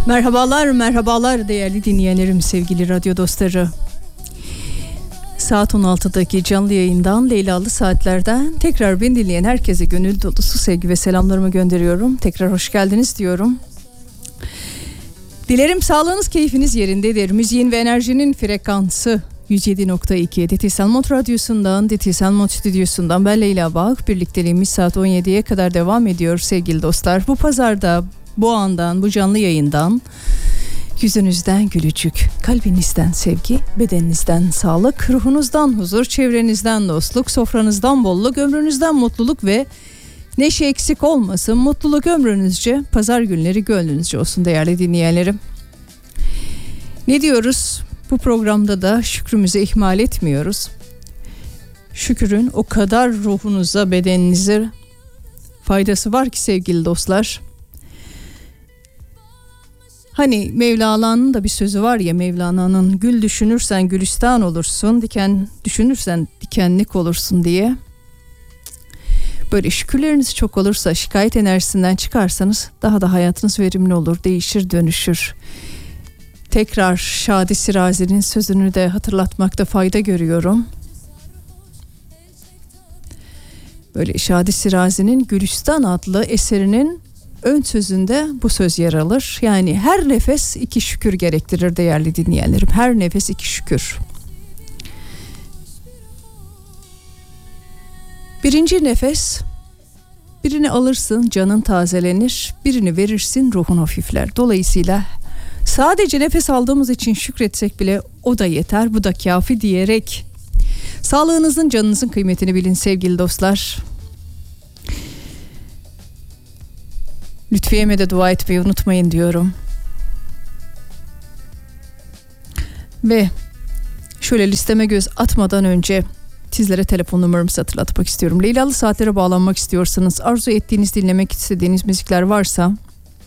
Merhabalar değerli dinleyenlerim, sevgili radyo dostları. Saat 16'daki canlı yayından, Leylalı Saatler'den tekrar beni dinleyen herkese gönül dolusu sevgi ve selamlarımı gönderiyorum. Tekrar hoş geldiniz diyorum. Dilerim sağlığınız, keyfiniz yerindedir. Müziğin ve enerjinin frekansı 107.2 DT Selmont Radyosu'ndan, DT Selmont Stüdyosu'ndan ben Leyla Bağ. Birlikteliğimiz saat 17'ye kadar devam ediyor sevgili dostlar. Bu pazarda, bu andan, bu canlı yayından yüzünüzden gülücük, kalbinizden sevgi, bedeninizden sağlık, ruhunuzdan huzur, çevrenizden dostluk, sofranızdan bolluk, ömrünüzden mutluluk ve neşe eksik olmasın. Mutluluk ömrünüzce, pazar günleri gönlünüzce olsun değerli dinleyenlerim. Ne diyoruz? Bu programda da şükrümüzü ihmal etmiyoruz. Şükürün o kadar ruhunuza, bedeninize faydası var ki sevgili dostlar. Hani Mevlana'nın da bir sözü var ya, Mevlana'nın gül düşünürsen gülistan olursun, diken düşünürsen dikenlik olursun diye. Böyle şükürleriniz çok olursa, şikayet enerjisinden çıkarsanız daha da hayatınız verimli olur, değişir, dönüşür. Tekrar Şadi Sirazi'nin sözünü de hatırlatmakta fayda görüyorum. Böyle Şadi Sirazi'nin Gülistan adlı eserinin ön sözünde bu söz yer alır. Yani her nefes iki şükür gerektirir değerli dinleyenlerim. Her nefes iki şükür. Birinci nefes, birini alırsın canın tazelenir, birini verirsin ruhun hafifler. Dolayısıyla sadece nefes aldığımız için şükretsek bile o da yeter, bu da kafi diyerek sağlığınızın, canınızın kıymetini bilin sevgili dostlar. Lütfiye'me de dua etmeyi unutmayın diyorum. Ve şöyle listeme göz atmadan önce sizlere telefon numaramızı hatırlatmak istiyorum. Leylalı Saatlere bağlanmak istiyorsanız, arzu ettiğiniz, dinlemek istediğiniz müzikler varsa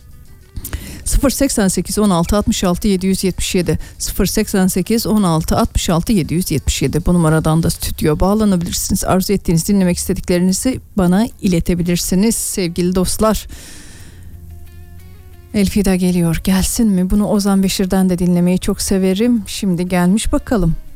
088 16 66 777 088 16 66 777 bu numaradan da stüdyoya bağlanabilirsiniz. Arzu ettiğiniz, dinlemek istediklerinizi bana iletebilirsiniz sevgili dostlar. Elfida geliyor, gelsin mi? Bunu Ozan Beşir'den de dinlemeyi çok severim. Şimdi gelmiş, bakalım.